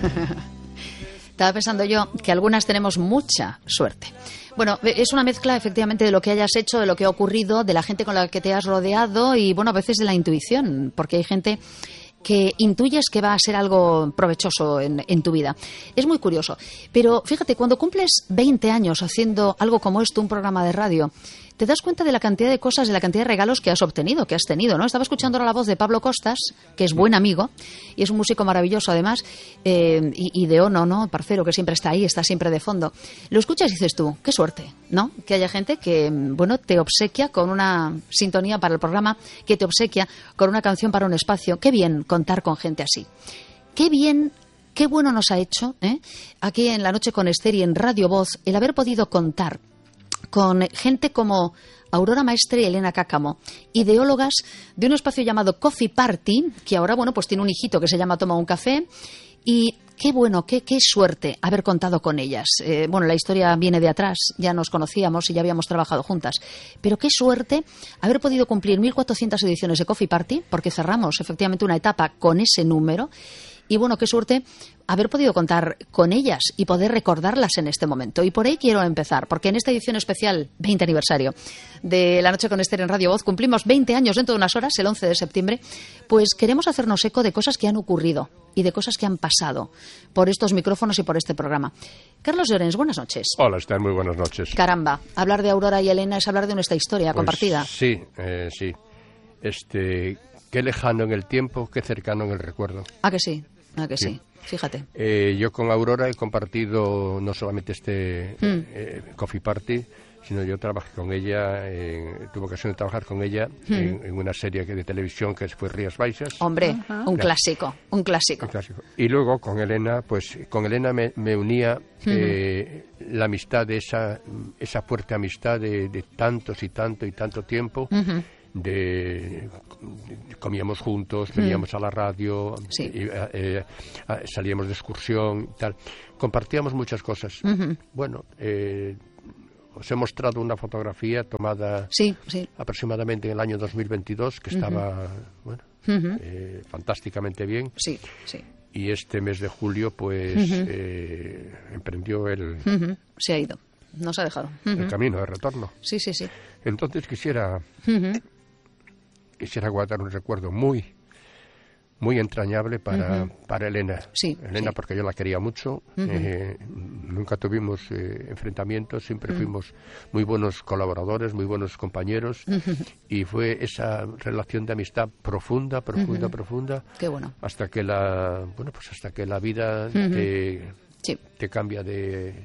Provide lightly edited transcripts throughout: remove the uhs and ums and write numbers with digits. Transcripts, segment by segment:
Estaba pensando yo que algunas tenemos mucha suerte. Bueno, es una mezcla efectivamente de lo que hayas hecho, de lo que ha ocurrido, de la gente con la que te has rodeado y, bueno, a veces de la intuición, porque hay gente que intuyes que va a ser algo provechoso en tu vida. Es muy curioso. Pero fíjate, cuando cumples 20 años haciendo algo como esto, un programa de radio, te das cuenta de la cantidad de cosas, de la cantidad de regalos que has obtenido, que has tenido, ¿no? Estaba escuchando ahora la voz de Pablo Costas, que es buen amigo y es un músico maravilloso además, y de Ono, ¿no? Parcero, que siempre está ahí, está siempre de fondo. Lo escuchas y dices tú, qué suerte, ¿no? Que haya gente que, bueno, te obsequia con una sintonía para el programa, que te obsequia con una canción para un espacio. Qué bien contar con gente así. Qué bien. Qué bueno nos ha hecho, aquí en La Noche con Esther y en Radio Voz, el haber podido contar con gente como Aurora Maestre y Elena Cáccamo, ideólogas de un espacio llamado Coffee Party, que ahora, bueno, pues tiene un hijito que se llama Toma un Café, y qué bueno, qué suerte haber contado con ellas. Bueno, la historia viene de atrás, ya nos conocíamos y ya habíamos trabajado juntas, pero qué suerte haber podido cumplir 1.400 ediciones de Coffee Party, porque cerramos efectivamente una etapa con ese número. Y bueno, qué suerte haber podido contar con ellas y poder recordarlas en este momento. Y por ahí quiero empezar, porque en esta edición especial, 20 aniversario de La Noche con Esther en Radio Voz, cumplimos 20 años dentro de unas horas, el 11 de septiembre, pues queremos hacernos eco de cosas que han ocurrido y de cosas que han pasado por estos micrófonos y por este programa. Carlos Llorens, buenas noches. Hola, Esther, muy buenas noches. Caramba, hablar de Aurora y Elena es hablar de nuestra historia compartida. Sí, sí. Qué lejano en el tiempo, qué cercano en el recuerdo. ¿A que sí? ¿A que sí? Fíjate. Yo con Aurora he compartido no solamente Coffee Party, sino yo trabajé con ella, tuve ocasión de trabajar con ella en una serie de televisión que fue Rías Baixas. Hombre, un clásico. Y luego con Elena, me unía la amistad, esa fuerte amistad de tantos y tanto tiempo. Comíamos juntos, veníamos a la radio, sí. Salíamos de excursión y tal. Compartíamos muchas cosas. Bueno, os he mostrado una fotografía tomada aproximadamente en el año 2022, que estaba fantásticamente bien. Sí, sí. Y este mes de julio, pues, emprendió se ha ido, no se ha dejado. El camino de retorno. Sí, sí, sí. Entonces quisiera guardar un recuerdo muy entrañable para Elena. Sí, Elena, porque yo la quería mucho. Nunca tuvimos enfrentamientos, siempre fuimos muy buenos colaboradores, muy buenos compañeros. Y fue esa relación de amistad profunda. Qué bueno. Hasta que la vida te cambia de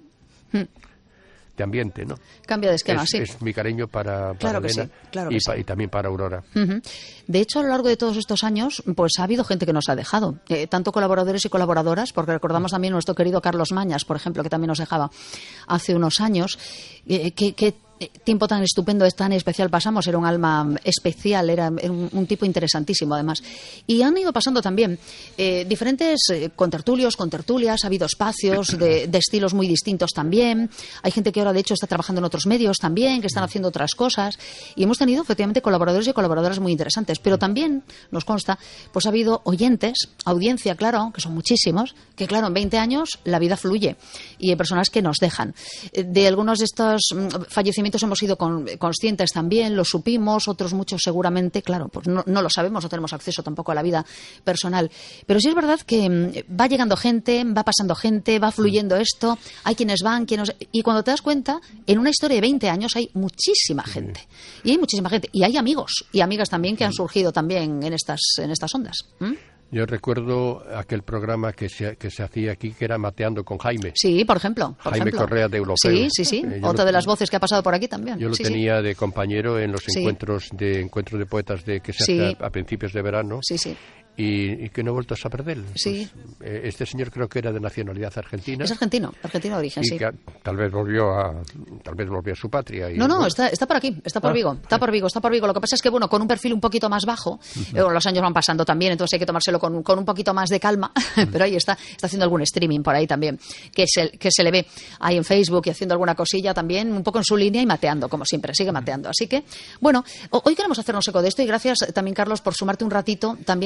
ambiente, ¿no? Cambia de esquema, sí. Es mi cariño para Elena y también para Aurora. De hecho, a lo largo de todos estos años, pues ha habido gente que nos ha dejado, tanto colaboradores y colaboradoras, porque recordamos también a nuestro querido Carlos Mañas, por ejemplo, que también nos dejaba hace unos años, que tiempo tan estupendo, tan especial pasamos. Era un alma especial, era un tipo interesantísimo además. Y han ido pasando también diferentes contertulios, contertulias, ha habido espacios de estilos muy distintos también. Hay gente que ahora de hecho está trabajando en otros medios también, que están haciendo otras cosas, y hemos tenido efectivamente colaboradores y colaboradoras muy interesantes. Pero también nos consta, pues ha habido oyentes, audiencia, claro, que son muchísimos, que claro, en 20 años la vida fluye y hay personas que nos dejan. De algunos de estos fallecimientos hemos sido conscientes también, lo supimos, otros muchos seguramente, claro, pues no lo sabemos, no tenemos acceso tampoco a la vida personal. Pero sí es verdad que va llegando gente, va pasando gente, va fluyendo esto, hay quienes van, y cuando te das cuenta, en una historia de 20 años hay muchísima gente. Y hay muchísima gente, y hay amigos y amigas también que han surgido también en estas ondas. Yo recuerdo aquel programa que se hacía aquí, que era Mateando con Jaime. Sí, por ejemplo. Jaime Correa de Europeo. Sí. Otra de las voces que ha pasado por aquí también. Yo lo tenía de compañero en los encuentros de poetas que se hacía a principios de verano. Sí. Y que no he vuelto a saber de él. Sí. Pues, este señor creo que era de nacionalidad argentina. Es argentino de origen, y que tal vez volvió a su patria. No, está por aquí, está por Vigo. Está por Vigo. Lo que pasa es que, bueno, con un perfil un poquito más bajo, los años van pasando también, entonces hay que tomárselo con un poquito más de calma, pero ahí está haciendo algún streaming por ahí también, que se le ve ahí en Facebook y haciendo alguna cosilla también, un poco en su línea y mateando, como siempre, sigue mateando. Así que, bueno, hoy queremos hacernos eco de esto y gracias también, Carlos, por sumarte un ratito también a esta edición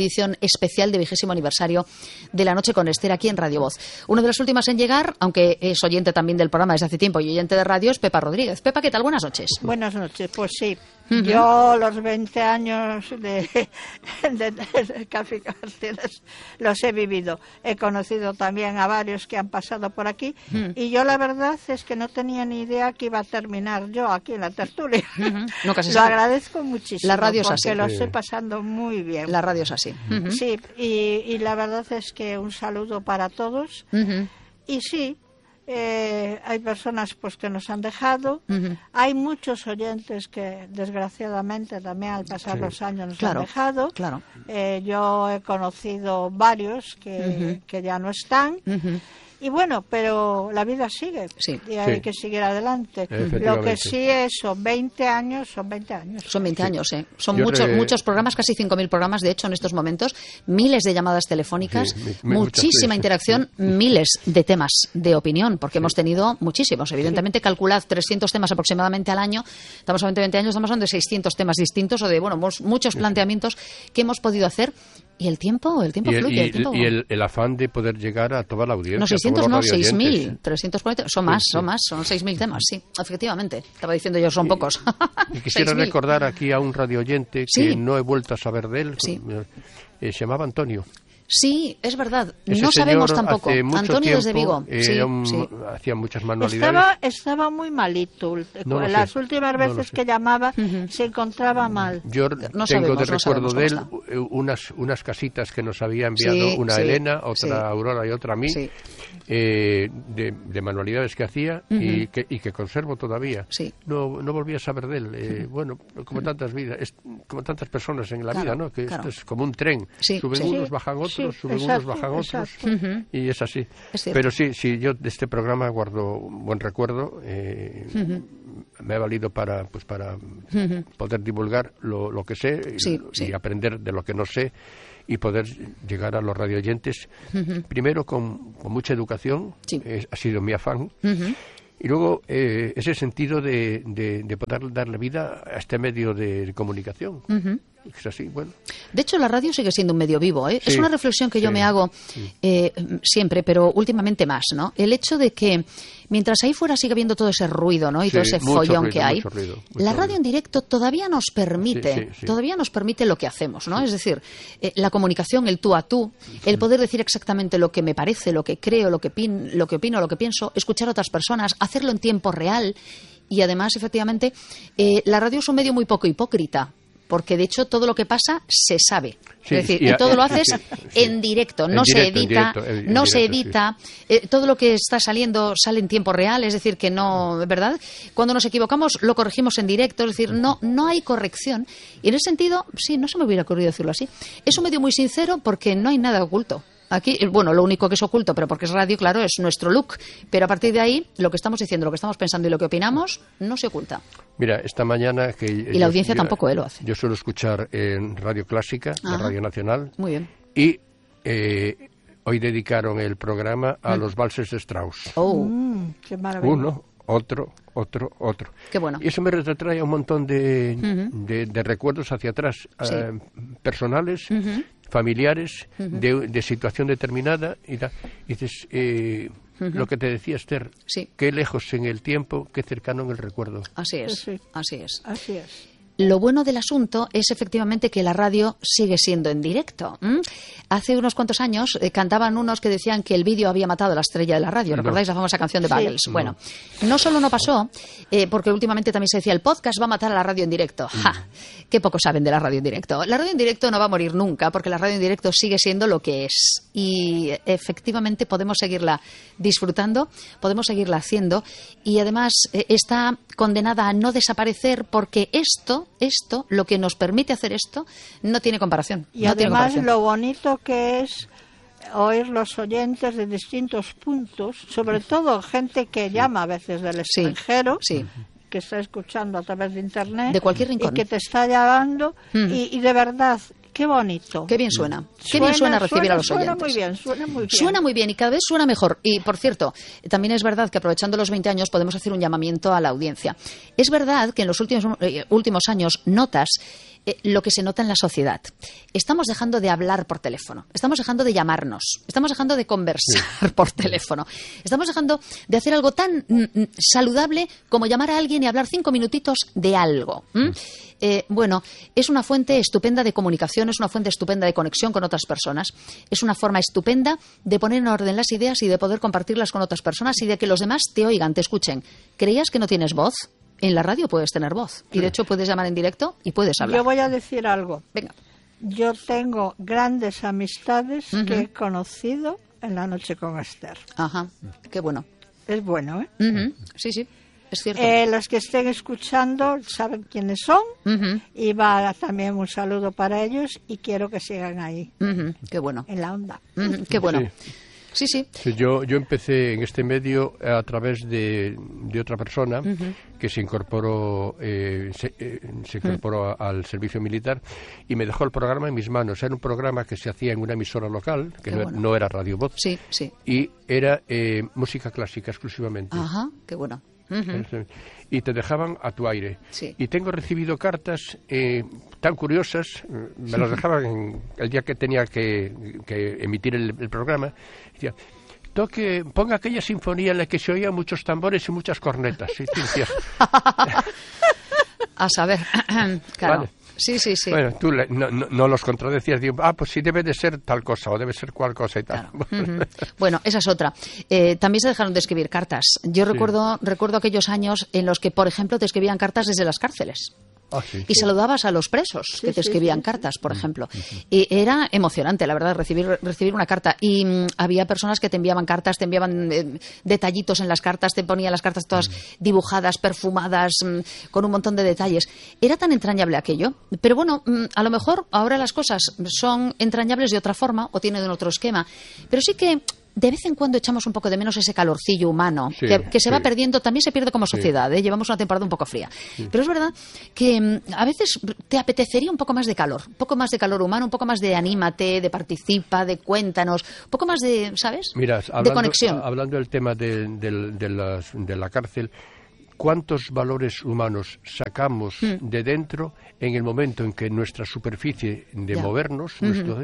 edición especial de 20º aniversario de La Noche con Esther aquí en Radio Voz. Una de las últimas en llegar, aunque es oyente también del programa desde hace tiempo y oyente de radio, es Pepa Rodríguez. Pepa, ¿qué tal? Buenas noches. Buenas noches, pues sí. Yo los 20 años de Café Carteles los he vivido. He conocido también a varios que han pasado por aquí y yo la verdad es que no tenía ni idea que iba a terminar yo aquí en la tertulia. Lo agradezco muchísimo. La radio es así. Porque lo estoy pasando muy bien. La radio es así. Sí, y la verdad es que un saludo para todos. Y sí, hay personas pues que nos han dejado, hay muchos oyentes que desgraciadamente también al pasar los años nos han dejado. Yo he conocido varios que ya no están. Y bueno, pero la vida sigue y hay que seguir adelante. Lo que sí es, son 20 años. Son 20 años, Son muchos programas, casi 5.000 programas, de hecho, en estos momentos. Miles de llamadas telefónicas, muchísima interacción, miles de temas de opinión, porque hemos tenido muchísimos. Evidentemente, calculad 300 temas aproximadamente al año. Estamos hablando de 20 años, estamos hablando de 600 temas distintos o de, muchos planteamientos que hemos podido hacer. Y el tiempo fluye. Y el afán de poder llegar a toda la audiencia. No, 600 no, 6.000, 340, son más, son 6.000 temas, sí, efectivamente. Estaba diciendo yo, son pocos. Y quisiera recordar aquí a un radio oyente que no he vuelto a saber de él, se llamaba Antonio. Sí, es verdad. No sabemos tampoco. Antonio desde Vigo. Hacía muchas manualidades. Estaba muy malito. Las últimas veces que llamaba se encontraba mal. Yo tengo de recuerdo de él unas casitas que nos había enviado una Elena, otra Aurora y otra a mí, de manualidades que hacía y que conservo todavía. No volví a saber de él. Bueno, como tantas vidas, como tantas personas en la vida, ¿no? Que esto es como un tren. Suben unos, bajan otros. Suben unos, bajan otros, y es así. Pero sí, yo de este programa guardo un buen recuerdo. Me ha valido para poder divulgar lo que sé y aprender de lo que no sé y poder llegar a los radioyentes, primero con mucha educación, ha sido mi afán. Y luego ese sentido de poder darle vida a este medio de comunicación. Es así, bueno. De hecho, la radio sigue siendo un medio vivo, ¿eh? Es una reflexión que yo me hago siempre, pero últimamente más, ¿no? El hecho de que mientras ahí fuera sigue habiendo todo ese ruido, ¿no? Y todo ese follón que hay. La radio en directo todavía nos permite, lo que hacemos, ¿no? Es decir, la comunicación, el tú a tú, el poder decir exactamente lo que me parece, lo que creo, lo que opino, lo que pienso, escuchar a otras personas, hacerlo en tiempo real. Y además, efectivamente, la radio es un medio muy poco hipócrita. Porque de hecho todo lo que pasa se sabe, es decir, y todo lo haces en directo, no se edita, todo lo que está saliendo sale en tiempo real, es decir, que no, ¿verdad? Cuando nos equivocamos lo corregimos en directo, es decir, no hay corrección. Y en ese sentido, no se me hubiera ocurrido decirlo así. Es un medio muy sincero porque no hay nada oculto. Aquí, lo único que es oculto, pero porque es radio, claro, es nuestro look. Pero a partir de ahí, lo que estamos diciendo, lo que estamos pensando y lo que opinamos, no se oculta. Mira, esta mañana que... Y la audiencia tampoco lo hace. Yo suelo escuchar en Radio Clásica, la Radio Nacional. Muy bien. Y hoy dedicaron el programa a los valses de Strauss. ¡Qué maravilla! Uno, otro. Qué bueno. Y eso me retrotrae un montón de recuerdos hacia atrás, personales, familiares, de situación determinada. Y dices, lo que te decía Esther, qué lejos en el tiempo, qué cercano en el recuerdo. Así es, así es. Así es. Lo bueno del asunto es efectivamente que la radio sigue siendo en directo. Hace unos cuantos años cantaban unos que decían que el vídeo había matado a la estrella de la radio. ¿Recordáis la famosa canción de Buggles? Bueno, no solo no pasó, porque últimamente también se decía el podcast va a matar a la radio en directo. ¡Ja! Qué poco saben de la radio en directo. La radio en directo no va a morir nunca, porque la radio en directo sigue siendo lo que es. Y efectivamente podemos seguirla disfrutando, podemos seguirla haciendo, y además está condenada a no desaparecer porque esto, lo que nos permite hacer esto, no tiene comparación. Y además lo bonito que es oír los oyentes de distintos puntos, sobre todo gente que llama a veces del extranjero, que está escuchando a través de internet, de cualquier rincón, y que te está llamando, y de verdad, qué bonito. Qué bien suena. Qué bien suena recibir a los oyentes. Suena muy bien. Suena muy bien y cada vez suena mejor. Y, por cierto, también es verdad que aprovechando los 20 años podemos hacer un llamamiento a la audiencia. Es verdad que en los últimos años Notas lo que se nota en la sociedad. Estamos dejando de hablar por teléfono, estamos dejando de llamarnos, estamos dejando de conversar por teléfono, estamos dejando de hacer algo tan saludable como llamar a alguien y hablar 5 minutitos de algo. Bueno, es una fuente estupenda de comunicación, es una fuente estupenda de conexión con otras personas, es una forma estupenda de poner en orden las ideas y de poder compartirlas con otras personas y de que los demás te oigan, te escuchen. ¿Creías que no tienes voz? En la radio puedes tener voz y de hecho puedes llamar en directo y puedes hablar. Yo voy a decir algo. Venga. Yo tengo grandes amistades que he conocido en La Noche con Esther. Ajá, qué bueno. Es bueno, ¿eh? Sí, sí. Es cierto. Los que estén escuchando saben quiénes son y va también un saludo para ellos y quiero que sigan ahí. Qué bueno. En la onda. Qué bueno. Sí. Sí. Yo empecé en este medio a través de otra persona que se incorporó al servicio militar y me dejó el programa en mis manos. Era un programa que se hacía en una emisora local, que no era Radio Voz, sí. y era música clásica exclusivamente. Ajá, qué bueno. Y te dejaban a tu aire. Sí. Y tengo recibido cartas tan curiosas, me las dejaban el día que tenía que emitir el programa. Decía, ponga aquella sinfonía en la que se oían muchos tambores y muchas cornetas. ¿Sí? A saber, claro. Vale. Sí. Bueno, tú no los contradecías, digo, pues sí debe de ser tal cosa o debe ser cual cosa y tal. Claro. Bueno, esa es otra. También se dejaron de escribir cartas. Yo recuerdo aquellos años en los que, por ejemplo, te escribían cartas desde las cárceles. Y saludabas a los presos que te escribían cartas, por ejemplo. Y era emocionante, la verdad, recibir una carta. Y había personas que te enviaban cartas, te enviaban detallitos en las cartas, te ponían las cartas todas dibujadas, perfumadas, con un montón de detalles. Era tan entrañable aquello. Pero bueno, a lo mejor ahora las cosas son entrañables de otra forma o tienen otro esquema. Pero sí que de vez en cuando echamos un poco de menos ese calorcillo humano que se va perdiendo, también se pierde como sociedad, llevamos una temporada un poco fría. Pero es verdad que a veces te apetecería un poco más de calor humano, un poco más de anímate, de participa, de cuéntanos, un poco más de, ¿sabes? Mira, de conexión. Hablando del tema de la cárcel, ¿cuántos valores humanos sacamos de dentro en el momento en que nuestra superficie de movernos,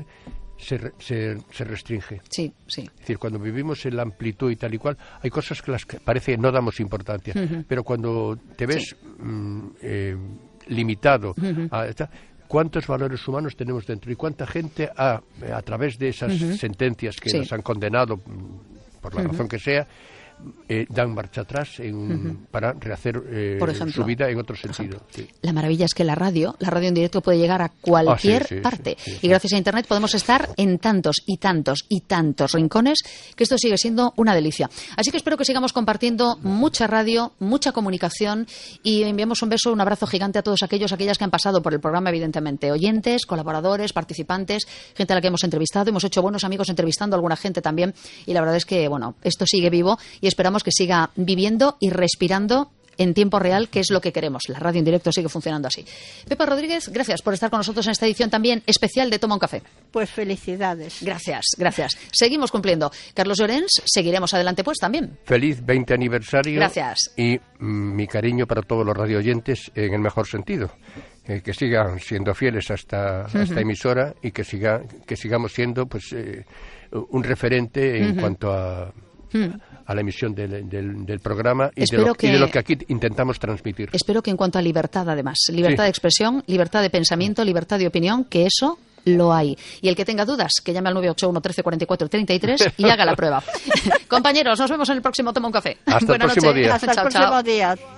se restringe? Sí. Es decir, cuando vivimos en la amplitud y tal y cual, hay cosas que las que parece no damos importancia, pero cuando te ves limitado ¿cuántos valores humanos tenemos dentro? ¿Y cuánta gente a través de esas sentencias que nos han condenado por la razón que sea, dan marcha atrás para rehacer su vida en otro sentido? La maravilla es que la radio en directo puede llegar a cualquier parte. Y gracias a Internet podemos estar en tantos y tantos y tantos rincones que esto sigue siendo una delicia. Así que espero que sigamos compartiendo mucha radio, mucha comunicación y enviamos un beso, un abrazo gigante a todos aquellas que han pasado por el programa, evidentemente. Oyentes, colaboradores, participantes, gente a la que hemos entrevistado. Hemos hecho buenos amigos entrevistando a alguna gente también y la verdad es que, bueno, esto sigue vivo y esperamos que siga viviendo y respirando en tiempo real, que es lo que queremos. La radio en directo sigue funcionando así. Pepa Rodríguez, gracias por estar con nosotros en esta edición también especial de Toma un Café. Pues felicidades. Gracias. Seguimos cumpliendo. Carlos Llorens, seguiremos adelante pues también. Feliz 20 aniversario. Gracias. Y mi cariño para todos los radioyentes en el mejor sentido. Que sigan siendo fieles a esta emisora y que sigamos siendo pues un referente en cuanto a la emisión del programa y de lo que aquí intentamos transmitir. Espero que en cuanto a libertad, además, libertad de expresión, libertad de pensamiento, libertad de opinión, que eso lo hay. Y el que tenga dudas, que llame al 981 13 44 33 y haga la prueba. Compañeros, nos vemos en el próximo Toma un Café. Hasta el próximo día. Hasta el próximo día.